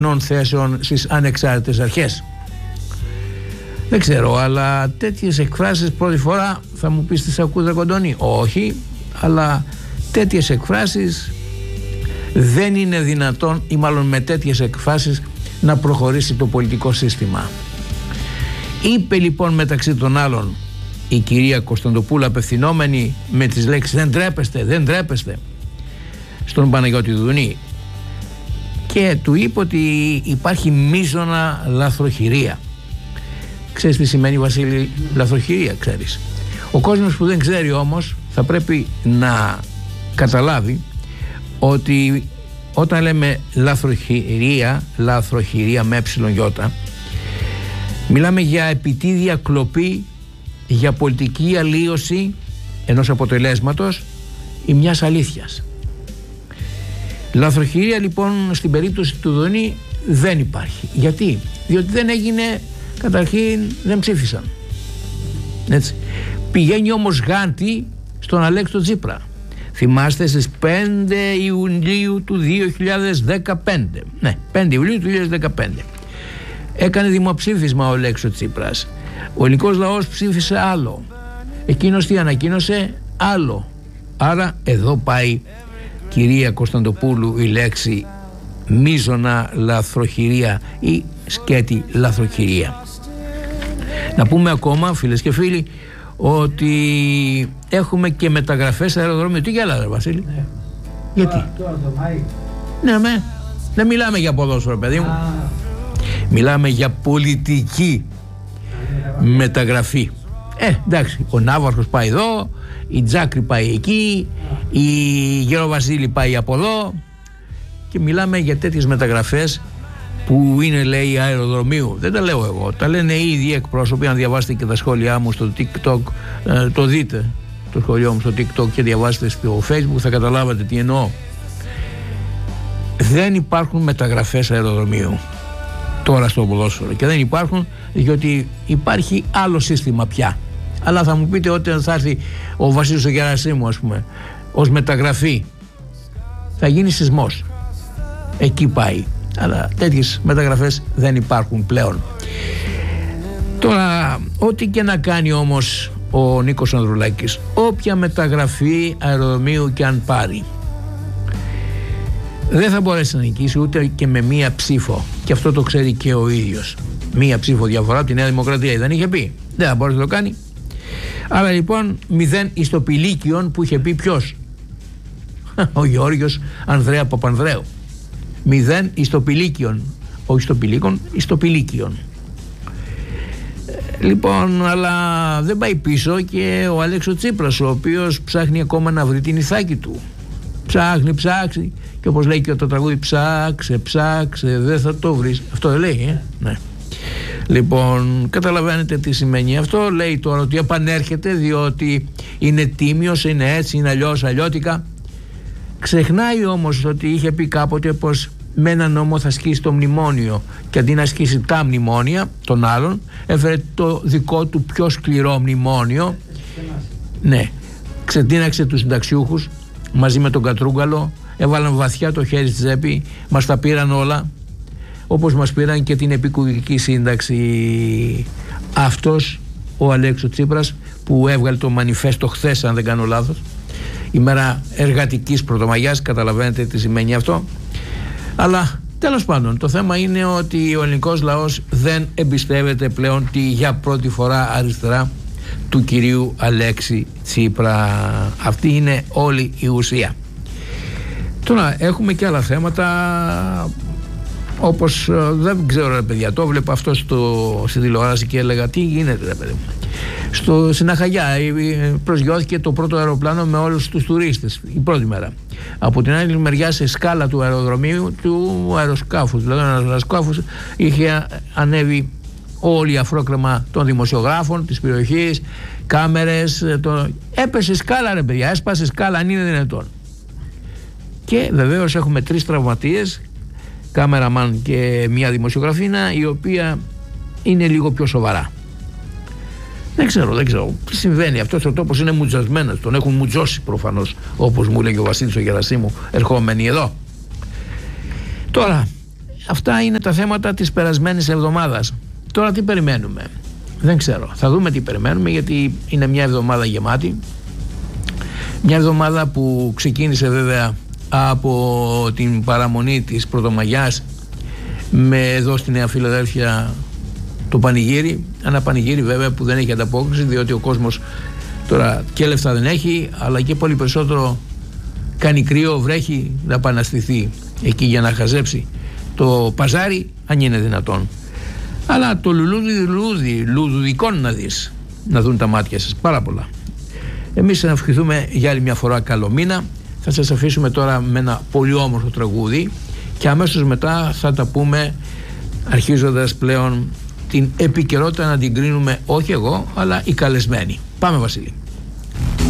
θέσεων στις ανεξάρτητες αρχές. Δεν ξέρω, αλλά τέτοιες εκφράσεις πρώτη φορά θα μου πεις τις ακούτε Κοντώνη? Όχι, αλλά τέτοιες εκφράσεις δεν είναι δυνατόν, ή μάλλον με τέτοιες εκφράσεις, να προχωρήσει το πολιτικό σύστημα. Είπε λοιπόν μεταξύ των άλλων η κυρία Κωνσταντοπούλου, απευθυνόμενη με τις λέξεις δεν τρέπεστε, δεν τρέπεστε, στον Παναγιώτη Δουδουνή, και του είπε ότι υπάρχει μείζωνα λαθροχειρία. Ξέρεις τι σημαίνει, Βασίλη, λαθροχειρία? Ξέρεις? Ο κόσμος που δεν ξέρει όμως θα πρέπει να καταλάβει ότι όταν λέμε λαθροχειρία με ΕΙ, μιλάμε για επιτίδια κλοπή, για πολιτική αλλίωση ενός αποτελέσματος ή μιας αλήθειας. Λαθροχειρία λοιπόν στην περίπτωση του Δουνή δεν υπάρχει. Γιατί? Διότι δεν έγινε, καταρχήν δεν ψήφισαν. Έτσι. Πηγαίνει όμως γάντι στον Αλέξη τον Τσίπρα. Θυμάστε στις 5 Ιουλίου του 2015. Ναι, 5 Ιουλίου του 2015. Έκανε δημοψήφισμα ο Αλέξης ο Τσίπρας. Ο ελληνικός λαός ψήφισε άλλο. Εκείνος τι ανακοίνωσε? Άλλο. Άρα εδώ πάει, κυρία Κωνσταντοπούλου, η λέξη μείζωνα λαθροχειρία ή σκέτη λαθροχειρία. Να πούμε ακόμα, φίλες και φίλοι, ότι έχουμε και μεταγραφές αεροδρομίου. Τι γέλα, Βασίλη? Γιατί? Ναι, δεν μιλάμε για ποδόσφαιρο, παιδί μου. Μιλάμε για πολιτική μεταγραφή. Εντάξει, ο Ναύαρχος πάει εδώ, η Τζάκρη πάει εκεί, η Γεροβασίλη πάει από εδώ, και μιλάμε για τέτοιες μεταγραφές που είναι, λέει, αεροδρομίου. Δεν τα λέω εγώ, τα λένε οι ίδιοι εκπρόσωποι. Αν διαβάσετε και τα σχόλιά μου στο TikTok, το δείτε το σχόλιο μου στο TikTok και διαβάσετε στο Facebook, θα καταλάβετε τι εννοώ. Δεν υπάρχουν μεταγραφές αεροδρομίου τώρα στο ποδόσφαιρο, και δεν υπάρχουν διότι υπάρχει άλλο σύστημα πια. Αλλά θα μου πείτε, όταν θα έρθει ο Βασίλης ο Γερασίμου, ας πούμε, ως μεταγραφή, θα γίνει σεισμός. Εκεί πάει. Αλλά τέτοιες μεταγραφές δεν υπάρχουν πλέον. Τώρα, ό,τι και να κάνει όμως ο Νίκος Ανδρουλάκης, όποια μεταγραφή αεροδρομίου και αν πάρει, δεν θα μπορέσει να νικήσει ούτε και με μία ψήφο. Και αυτό το ξέρει και ο ίδιος. Μία ψήφο διαφορά από τη Νέα Δημοκρατία δεν είχε πει? Δεν θα μπορέσει να το κάνει. Άρα λοιπόν 0 εις το Πηλίκιον, που είχε πει ποιος? Ο Γεώργιος Ανδρέα Παπανδρέου. 0 εις το Πηλίκιον. Όχι στο Πηλίκον, εις το Πηλίκιον. Λοιπόν, αλλά δεν πάει πίσω και ο Αλέξης Τσίπρας, ο οποίος ψάχνει ακόμα να βρει την ηθάκη του. Ψάχνει, και όπως λέει και το τραγούδι, ψάξε, δεν θα το βρεις. Αυτό δεν λέει, ναι. Λοιπόν, καταλαβαίνετε τι σημαίνει αυτό? Λέει τώρα ότι επανέρχεται διότι είναι τίμιος, είναι έτσι, είναι αλλιώτικα. Ξεχνάει όμως ότι είχε πει κάποτε πως με ένα νόμο θα σκίσει το μνημόνιο, και αντί να σκίσει τα μνημόνια των άλλων, έφερε το δικό του πιο σκληρό μνημόνιο. Ναι, ξετίναξε τους συνταξιούχους μαζί με τον Κατρούγκαλο, έβαλαν βαθιά το χέρι στη τσέπη, μας τα πήραν όλα, όπως μας πήραν και την επικουρική σύνταξη. Αυτός ο Αλέξης Τσίπρας, που έβγαλε το μανιφέστο χθες, αν δεν κάνω λάθος, ημέρα εργατικής Πρωτομαγιάς, καταλαβαίνετε τι σημαίνει αυτό. Αλλά τέλος πάντων, το θέμα είναι ότι ο ελληνικός λαός δεν εμπιστεύεται πλέον τη για πρώτη φορά αριστερά του κυρίου Αλέξη Τσίπρα. Αυτή είναι όλη η ουσία. Τώρα έχουμε και άλλα θέματα, όπως δεν ξέρω, ρε παιδιά, το βλέπω αυτό στη τηλεόραση και έλεγα τι γίνεται, ρε παιδί μου. Στην Αχαγιά προσγειώθηκε το πρώτο αεροπλάνο με όλους τους τουρίστες η πρώτη μέρα. Από την άλλη μεριά, σε σκάλα του αεροδρομίου, του αεροσκάφους, δηλαδή ένα αεροσκάφους, είχε ανέβει όλη η αφρόκρεμα των δημοσιογράφων της περιοχής, κάμερες, έπεσε σκάλα, ρε παιδιά, έσπασε σκάλα, αν είναι δυνατόν. Και βεβαίως έχουμε 3 τραυματίες, κάμεραμαν και μια δημοσιογραφίνα, η οποία είναι λίγο πιο σοβαρά. Δεν ξέρω τι συμβαίνει. Αυτός ο τόπος είναι μουτζασμένος, τον έχουν μουτζώσει προφανώς, όπως μου λέγει ο Βασίλης ο Γερασίμου, ερχόμενοι εδώ. Τώρα, αυτά είναι τα θέματα της περασμένης εβδομάδας. Τώρα τι περιμένουμε? Δεν ξέρω. Θα δούμε τι περιμένουμε, γιατί είναι μια εβδομάδα γεμάτη. Μια εβδομάδα που ξεκίνησε βέβαια από την παραμονή της Πρωτομαγιάς με εδώ στη Νέα Φιλαδέλφια το πανηγύρι. Ένα πανηγύρι βέβαια που δεν έχει ανταπόκριση, διότι ο κόσμος τώρα και λεφτά δεν έχει, αλλά και πολύ περισσότερο κάνει κρύο, βρέχει, να παναστηθεί εκεί για να χαζέψει το παζάρι, αν είναι δυνατόν. Αλλά το λουλουδικών να δεις, να δουν τα μάτια σας, πάρα πολλά. Εμείς να ευχηθούμε για άλλη μια φορά καλό μήνα. Θα σας αφήσουμε τώρα με ένα πολύ όμορφο τραγούδι και αμέσως μετά θα τα πούμε, αρχίζοντας πλέον την επικαιρότητα να την κρίνουμε όχι εγώ αλλά οι καλεσμένοι. Πάμε Βασίλη.